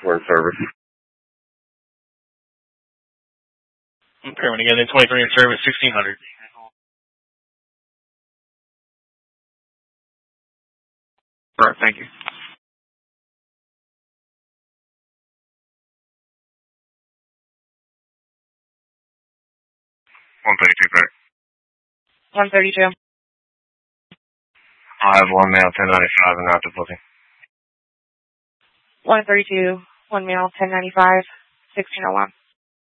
We're in service. Impairment again, then 23 in service, 1600. All right, thank you. Correct. 132. I have one male, 1095, and not difficulty. 132, one male, 1095, 1601.